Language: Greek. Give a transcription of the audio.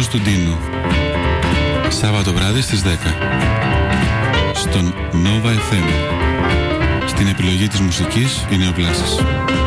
Κώστας του Ντίνου. Σάββατο βράδυ στις 10 στον Nova FM. Στην επιλογή της μουσικής είναι ο Βλάσης.